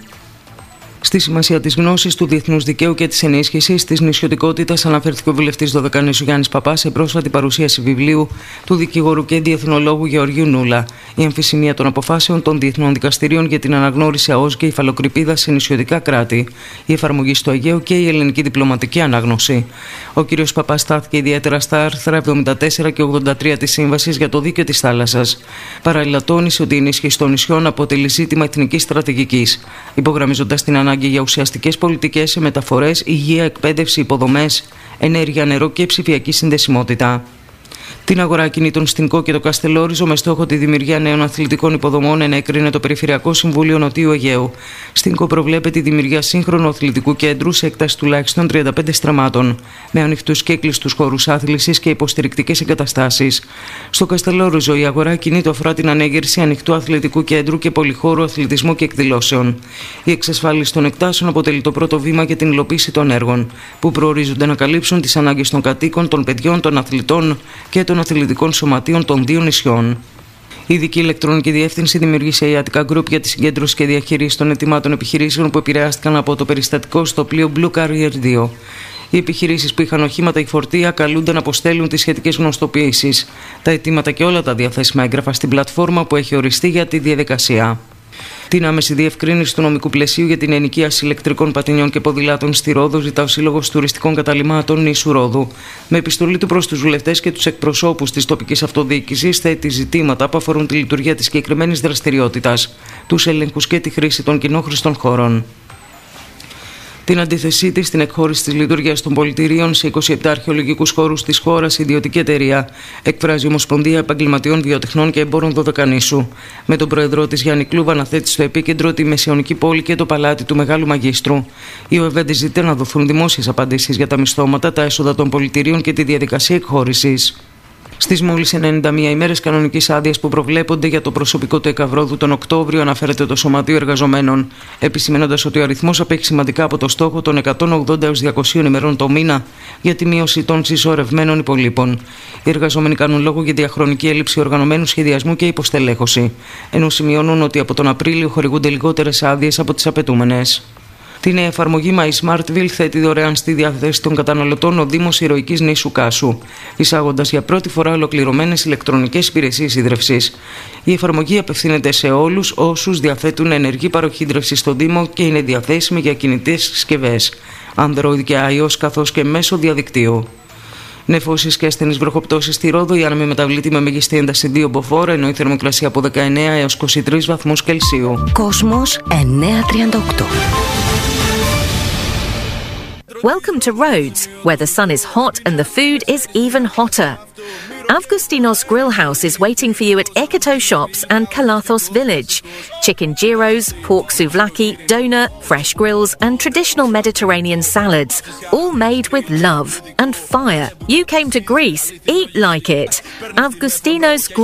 Στη σημασία της γνώσης του διεθνούς δικαίου και της ενίσχυσης της νησιωτικότητας αναφέρθηκε ο βουλευτής Δωδεκανήσου Γιάννης Παπάς σε πρόσφατη παρουσίαση βιβλίου του δικηγόρου και διεθνολόγου Γεωργίου Νούλα, «Η αμφισημία των αποφάσεων των διεθνών δικαστηρίων για την αναγνώριση ΑΟΣ και υφαλοκρηπίδα σε νησιωτικά κράτη, η εφαρμογή στο Αιγαίο και η ελληνική διπλωματική ανάγνωση». Ο κ. Παπάς στάθηκε ιδιαίτερα στα άρθρα εβδομήντα τέσσερα και ογδόντα τρία της Σύμβασης για το Δίκαιο της Θάλασσας. Παράλληλα, τόνισε ότι η ενίσχυση των νησιών αποτελεί ζήτημα εθνικής στρατηγικής, υπογραμμίζοντας την ανάγκη για ουσιαστικές πολιτικές σε μεταφορές, υγεία, εκπαίδευση, υποδομές, ενέργεια, νερό και ψηφιακή συνδεσιμότητα. Την αγορά ακινήτων στην Κό και το Καστελόριζο με στόχο τη δημιουργία νέων αθλητικών υποδομών ενέκρινε το Περιφερειακό Συμβούλιο Νοτιού Αιγαίου. Στην Κό προβλέπεται η δημιουργία σύγχρονου αθλητικού κέντρου σε έκταση τουλάχιστον τριάντα πέντε στραμμάτων, με ανοιχτούς και κλειστούς χώρους άθλησης και υποστηρικτικές εγκαταστάσεις. Στο Καστελόριζο, η αγορά ακινήτων αφορά την ανέγερση ανοιχτού αθλητικού κέντρου και πολυχώρου αθλητισμού και εκδηλώσεων. Η εξασφάλιση των εκτάσεων αποτελεί το πρώτο βήμα για την υλοποίηση των έργων, που προορίζονται να καλύψουν τις ανάγκες των κατοίκων, των παιδιών, των αθλητών και των αθλητικών σωματείων των δύο νησιών. Η ειδική ηλεκτρονική διεύθυνση δημιουργήσε η Attica Group για τη συγκέντρωση και διαχείριση των αιτημάτων επιχειρήσεων που επηρεάστηκαν από το περιστατικό στο πλοίο Blue Carrier δύο. Οι επιχειρήσεις που είχαν οχήματα ή φορτία καλούνται να αποστέλουν τις σχετικές γνωστοποιήσεις, τα αιτήματα και όλα τα διαθέσιμα έγγραφα στην πλατφόρμα που έχει οριστεί για τη διαδικασία. Την άμεση διευκρίνηση του νομικού πλαισίου για την ενοικίαση ηλεκτρικών πατινιών και ποδηλάτων στη Ρόδο ζητά ο Σύλλογος Τουριστικών Καταλυμάτων νήσου Ρόδου. Με επιστολή του προς τους βουλευτές και τους εκπροσώπους της τοπικής αυτοδιοίκησης, θέτει ζητήματα που αφορούν τη λειτουργία της συγκεκριμένης δραστηριότητας, τους ελέγχους και τη χρήση των κοινόχρηστων χώρων. Την αντίθεσή της στην εκχώρηση της λειτουργίας των πολιτηρίων σε είκοσι επτά αρχαιολογικούς χώρους της χώρας, η ιδιωτική εταιρεία εκφράζει η Ομοσπονδία Επαγγελματιών Βιοτεχνών και Εμπόρων Δωδεκανήσου. Με τον πρόεδρό της Γιάννη Κλούβα να θέτει στο επίκεντρο τη Μεσαιωνική πόλη και το παλάτι του Μεγάλου Μαγίστρου. Η ΟΕΒΕΝΤ ζητεί να δοθούν δημόσιες απαντήσεις για τα μισθώματα, τα έσοδα των πολιτηρίων και τη διαδικασία εκχώρησης. Στις μόλις ενενήντα μία ημέρες κανονικής άδειας που προβλέπονται για το προσωπικό του Εκαβρόδου τον Οκτώβριο, αναφέρεται το Σωματείο Εργαζομένων, επισημαίνοντας ότι ο αριθμός απέχει σημαντικά από το στόχο των εκατόν ογδόντα έως διακόσιων ημερών το μήνα για τη μείωση των συσσωρευμένων υπολείπων. Οι εργαζόμενοι κάνουν λόγο για διαχρονική έλλειψη οργανωμένου σχεδιασμού και υποστελέχωση, ενώ σημειώνουν ότι από τον Απρίλιο χορηγούνται λιγότερες άδειες από τις απαιτούμενες. Τη νέα εφαρμογή MySmartville θέτει δωρεάν στη διάθεση των καταναλωτών ο Δήμος Ηρωικής Νήσου Κάσου, εισάγοντας για πρώτη φορά ολοκληρωμένες ηλεκτρονικές υπηρεσίες ίδρευσης. Η εφαρμογή απευθύνεται σε όλους όσους διαθέτουν ενεργή παροχή ίδρευσης στον Δήμο και είναι διαθέσιμη για κινητές συσκευές, Android και iOS, καθώς και μέσω διαδικτύου. Νεφώσεις και ασθενείς βροχοπτώσεις στη Ρόδο. Η άνεμη μεταβλήτη με μεγιστή ένταση δύο μποφόρ, ενώ η θερμοκρασία από δεκαεννέα έως είκοσι τρεις βαθμούς Κελσίου. Κόσμος εννιακόσια τριάντα οκτώ. Welcome to Rhodes, where the sun is hot and the food is even hotter. Avgustinos Grill House is waiting for you at Ekoto Shops and Kalathos Village. Chicken gyros, pork souvlaki, doner, fresh grills and traditional Mediterranean salads, all made with love and fire. You came to Greece, eat like it. Avgustinos